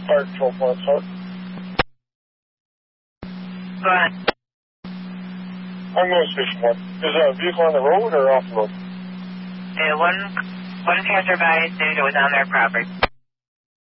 Fire control point, sir. Go ahead. I'm going to station 1. Is a vehicle on the road or off the road? One passerby stated it was on their property.